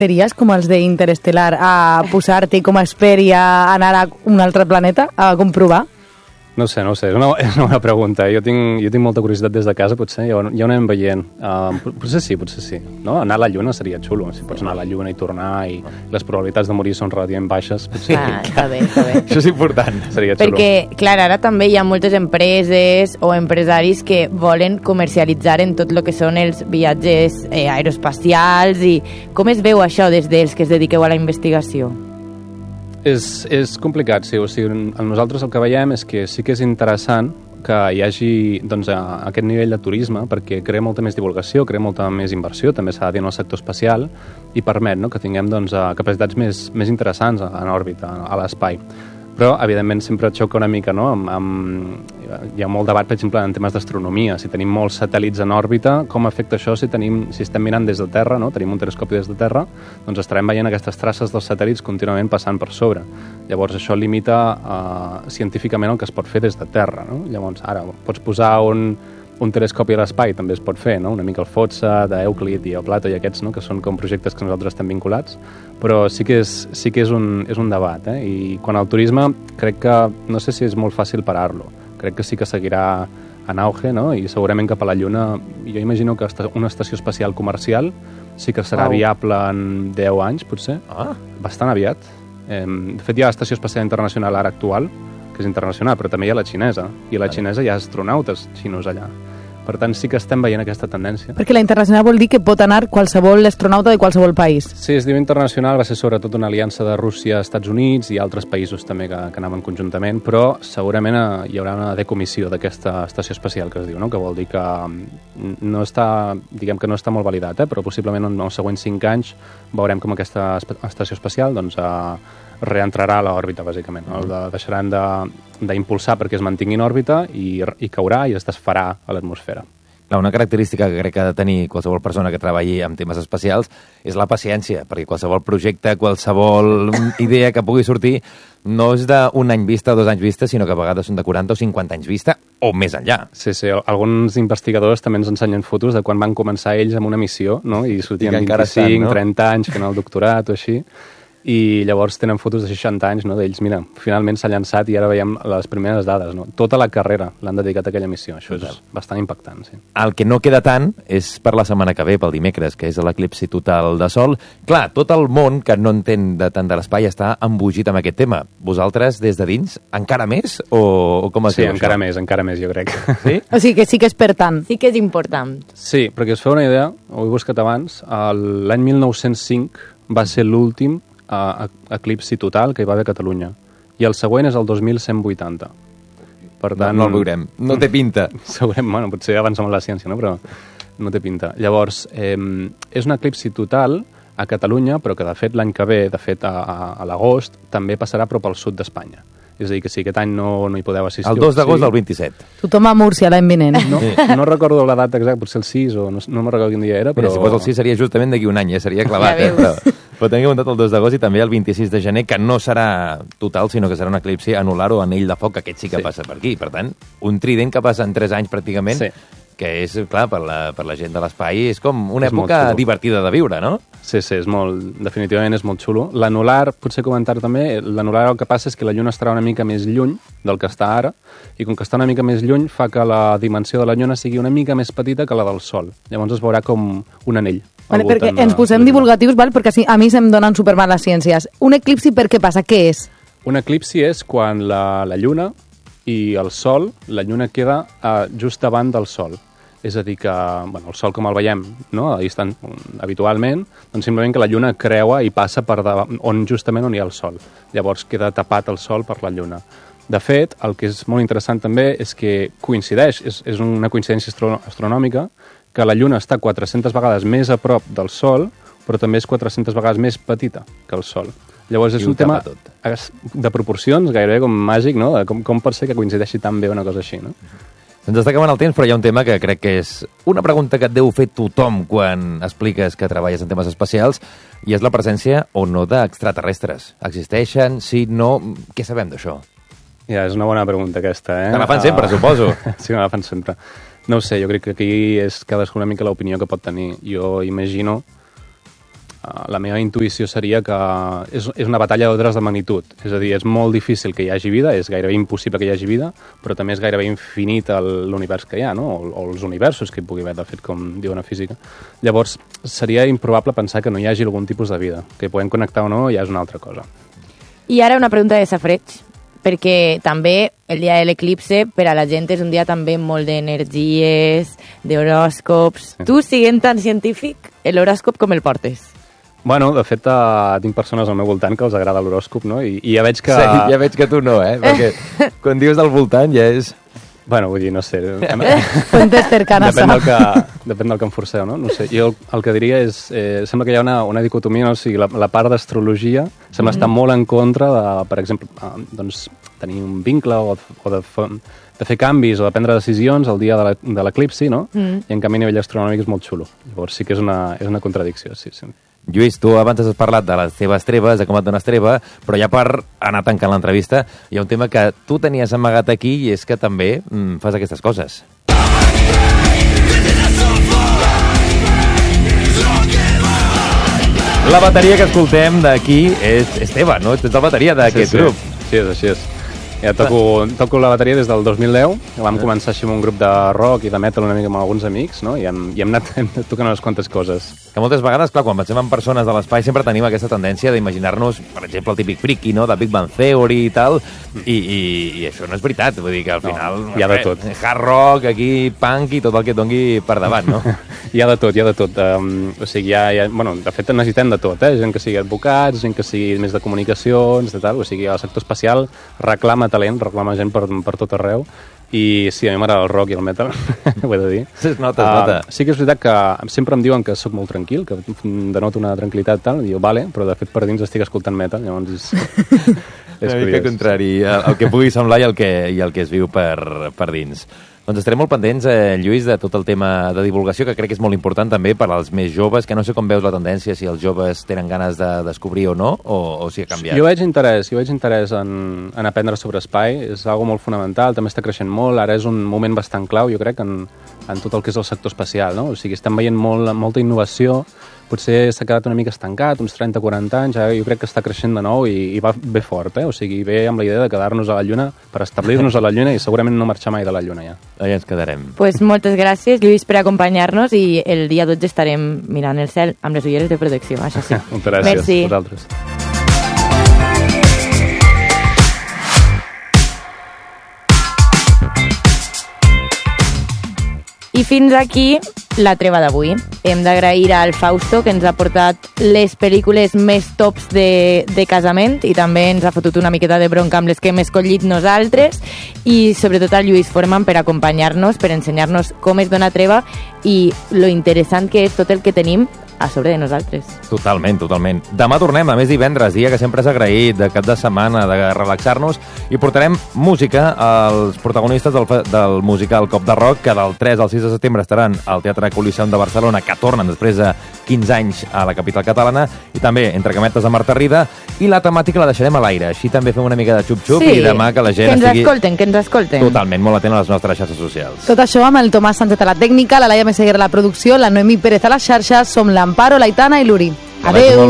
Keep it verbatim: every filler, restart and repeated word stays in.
Series com els d'Interestelar a posar-te com a expert i a anar a un altre planeta a comprovar? No sé, no sé, és una, és una bona pregunta. Jo tinc, jo tinc molta curiositat des de casa, potser, ja, ja ho anem veient. Uh, potser sí, potser sí. No? Anar a la Lluna seria xulo, si pots anar a la Lluna i tornar i les probabilitats de morir són relativament baixes. Potser. Ah, està bé, està bé. Això és important. Seria xulo. Perquè, clar, ara també hi ha moltes empreses o empresaris que volen comercialitzar en tot el que són els viatges eh, aeroespacials i com es veu això des dels que es dediqueu a la investigació? És, és complicat, sí. O sigui, nosaltres el que veiem és que sí que és interessant que hi hagi doncs, a, aquest nivell de turisme perquè crea molta més divulgació, crea molta més inversió, també s'ha de dir en el sector espacial i permet no, que tinguem doncs, capacitats més, més interessants en òrbita, a l'espai. Però, evidentment, sempre xoca una mica, no? Amb, amb, hi ha molt debat, per exemple, en temes d'astronomia. Si tenim molts satèl·lits en òrbita, com afecta això si, tenim, si estem mirant des de Terra, no? Tenim un telescopi des de Terra, doncs estarem veient aquestes traces dels satèl·lits contínuament passant per sobre. Llavors, això limita uh, científicament el que es pot fer des de Terra, no? Llavors, ara, pots posar un, un telescopi a l'espai, també es pot fer, no? Una mica el FOTSA, d'Euclid i el Plato i aquests, no? Que són com projectes que nosaltres estem vinculats, però sí que és, sí que és, un, és un debat, eh? I quan al turisme crec que, no sé si és molt fàcil parar-lo, crec que sí que seguirà en auge, no? I segurament cap a la Lluna, jo imagino que una estació espacial comercial sí que serà oh. viable en deu anys, potser, ah. bastant aviat. Eh, de fet, hi ha l'Estació Espacial Internacional ara actual, que és internacional, però també hi ha la xinesa, i a la xinesa hi ha astronautes xinos allà. Per tant, sí que estem veient aquesta tendència. Perquè la internacional vol dir que pot anar qualsevol astronauta de qualsevol país. Sí, es diu internacional, va ser sobretot una aliança de Rússia, Estats Units i altres països també que, que anaven conjuntament, però segurament hi haurà una decomissió d'aquesta estació espacial que es diu, no? Que vol dir que no està, diguem que no està molt validat, eh? Però possiblement en els següents cinc anys veurem com aquesta estació espacial doncs, a reentrarà a l'òrbita, bàsicament. No? De, deixaran d'impulsar perquè es mantingui en òrbita i, i caurà i es desfarà a l'atmosfera. Una característica que crec que ha de tenir qualsevol persona que treballi amb temes espacials és la paciència, perquè qualsevol projecte, qualsevol idea que pugui sortir no és d'un any vista o dos anys vista, sinó que a vegades són de quaranta o cinquanta anys vista o més enllà. Sí, sí, alguns investigadors també ens ensenyen fotos de quan van començar ells amb una missió, no? I sortien vint-i-cinc, no? trenta anys fent el doctorat o així, i llavors tenen fotos de seixanta anys, no? D'ells, mira, finalment s'ha llançat i ara veiem les primeres dades, no? Tota la carrera l'han dedicat a aquella missió, això és bastant impactant, sí. El que no queda tant és per la setmana que ve, pel dimecres, que és l'eclipsi total de Sol. Clar, tot el món que no entén de tant de l'espai està embogit amb aquest tema. Vosaltres, des de dins, encara més? O, o com es sí, diu encara això? més, encara més, jo crec. Sí? O sigui que sí que és per tant. Sí que és important. Sí, perquè us feu una idea, ho he buscat abans, l'any mil nou-cents cinc va ser l'últim a eclipsi total que hi va haver a Catalunya. I el següent és el dos mil cent vuitanta. Per tant... No, no el veurem. No té pinta. Segurem, bueno, potser avancem en la ciència, no? Però no té pinta. Llavors, eh, és un eclipsi total a Catalunya, però que de fet l'any que ve, de fet a, a, a l'agost, també passarà prop al sud d'Espanya. És a dir, que si aquest any no, no hi podeu assistir... El dos d'agost del vint-i-set. Tothom a Múrcia l'any vinent. No, no recordo la data exacta, potser el sis, o no, no me'n recordo quin dia era, però... Mira, si fos el sis seria justament d'aquí un any, ja seria clavat. Ja eh? Però, però tenim comptat el dos d'agost i també el vint-i-sis de gener, que no serà total, sinó que serà un eclipsi anular o anell de foc, que aquest sí que sí. passa per aquí. Per tant, un trident que passa en tres anys pràcticament, sí. que és, clar, per la, per la gent de l'espai, és com una és època divertida de viure, no? Sí, sí, és molt, definitivament és molt xulo. L'anular, potser comentar també, l'anular el que passa és que la Lluna estarà una mica més lluny del que està ara, i com que està una mica més lluny fa que la dimensió de la Lluna sigui una mica més petita que la del Sol. Llavors es veurà com un anell. Vale, perquè ens posem divulgatius, val? Perquè a mi se'm donen supermal les ciències. Un eclipsi per què passa? Què és? Un eclipsi és quan la, la Lluna i el Sol, la Lluna queda uh, just davant del Sol. És a dir que, bueno, el Sol com el veiem, no? Ahí estan habitualment, doncs simplement que la Lluna creua i passa per davant, on, justament on hi ha el Sol. Llavors queda tapat el Sol per la Lluna. De fet, el que és molt interessant també és que coincideix, és, és una coincidència astro astronòmica, que la Lluna està quatre-centes vegades més a prop del Sol, però també és quatre-centes vegades més petita que el Sol. Llavors és un tema tot. de proporcions gairebé com màgic, no? Com, com pot ser que coincideixi tan bé una cosa així, no? Ens està acabant el temps, però hi ha un tema que crec que és una pregunta que et deu fer tothom quan expliques que treballes en temes espacials, i és la presència o no d'extraterrestres. Existeixen? Sí? No? Què sabem d'això? Ja, és una bona pregunta aquesta, eh? Me la fan sempre, uh, suposo. Sí, me la fan sempre. No ho sé, jo crec que aquí és cadascú una mica l'opinió que pot tenir. Jo imagino la meva intuïció seria que és, és una batalla d'ordres de magnitud. És a dir, és molt difícil que hi hagi vida, és gairebé impossible que hi hagi vida, però també és gairebé infinit l'univers que hi ha, no? o, o els universos que hi pugui haver, de fet, com diuen a física. Llavors, seria improbable pensar que no hi hagi algun tipus de vida. Que hi podem connectar o no ja és una altra cosa. I ara una pregunta de safreig, perquè també el dia de l'eclipse per a la gent és un dia també molt d'energies, d'horòscops. Sí. Tu, siguent tan científic, l'horòscop com el portes? Bueno, de fet, uh, tinc persones al meu voltant que els agrada l'horòscop, no? I, i ja veig que... Sí, ja veig que tu no, eh? Perquè quan dius al voltant ja és... Bueno, vull dir, no sé... Fuentes cercanes. Depèn del que, depèn del que em forceu, no? No sé, jo el, el que diria és... Eh, sembla que hi ha una, una dicotomia, no? O sigui, la, la part d'astrologia sembla mm-hmm. estar molt en contra de, per exemple, uh, doncs, tenir un vincle o, o de, de fer canvis o de prendre decisions el dia de l'eclipsi, no? Mm. I en canvi a nivell astronòmic és molt xulo. Llavors sí que és una, és una contradicció, sí, sí. Lluís, tu abans has parlat de les teves treves, de com et dones treva, però ja per anar tancant l'entrevista, hi ha un tema que tu tenies amagat aquí i és que també mm, fas aquestes coses. La bateria que escoltem d'aquí és, és teva, no? Tu ets la bateria d'aquest sí, sí. grup. Sí, és així, és. Ja toco, toco la bateria des del dos mil deu, vam començar així amb un grup de rock i de metal una mica amb alguns amics, no? I hem, i hem anat hem tocant unes quantes coses. Que moltes vegades, clar, quan pensem en persones de l'espai sempre tenim aquesta tendència d'imaginar-nos, per exemple, el típic friki, no?, de Big Bang Theory i tal, i, i, i això no és veritat, vull dir que al final... No, hi ha de tot. Hard rock, aquí, punk i tot el que et dongui per davant, no? Hi ha de tot, hi ha de tot. Um, o sigui, hi ha, hi ha, bueno, de fet necessitem de tot, eh? Gent que sigui advocats, gent que sigui més de comunicacions, de tal, o sigui, el sector espacial reclama talent, reclama gent per, per tot arreu, i sí, a mi m'agrada el rock i el metal, ho he de dir. Es nota, es nota. Uh, sí que és veritat que sempre em diuen que sóc molt tranquil, que denoto una tranquil·litat tal, i diu, vale, però de fet per dins estic escoltant metal, llavors és... és una mica contrari, el, el que pugui semblar i el que, i el que es viu per, per dins. Doncs estarem molt pendents, eh, Lluís, de tot el tema de divulgació, que crec que és molt important també per als més joves, que no sé com veus la tendència, si els joves tenen ganes de descobrir o no, o, o si ha canviat. Jo veig interès, jo veig interès en, en aprendre sobre espai, és algo molt fonamental, també està creixent molt, ara és un moment bastant clau, jo crec, en, en tot el que és el sector espacial, no? O sigui, estem veient molt, molta innovació, potser s'ha quedat una mica estancat, uns trenta quaranta anys, jo crec que està creixent de nou i, i va bé fort, eh? O sigui, ve amb la idea de quedar-nos a la Lluna per establir-nos a la Lluna i segurament no marxar mai de la Lluna ja. Allà ens quedarem. Pues moltes gràcies, Lluís, per acompanyar-nos i el dia dotze estarem mirant el cel amb les ulleres de protecció, això sí. Moltes gràcies. Merci. Vosaltres. I fins aquí la treva d'avui. Hem d'agrair al Fausto, que ens ha portat les pel·lícules més tops de, de casament i també ens ha fotut una miqueta de bronca amb les que hem escollit nosaltres, i sobretot al Lluís Forman per acompanyar-nos, per ensenyar-nos com es dona treva i lo interessant que és tot el que tenim a sobre de nosaltres. Totalment, totalment. Demà tornem, a més divendres, dia que sempre és agraït, de cap de setmana, de relaxar-nos, i portarem música als protagonistes del, del musical Cop de Rock, que del tres al sis de setembre estaran al Teatre Coliseum de Barcelona, que tornen després de quinze anys a la capital catalana, i també entre cametes de Marta Rida, i la temàtica la deixarem a l'aire, així també fem una mica de xup-xup, sí, i demà que la gent que ens estigui... escolten, que ens escolten. Totalment, molt atent a les nostres xarxes socials. Tot això amb el Tomàs Sánchez a la tècnica, la Laia Meseguer a la producció, la Noemi Pérez a les xarxes, som l'Amparo, l'Aitana i l'Uri. Adéu!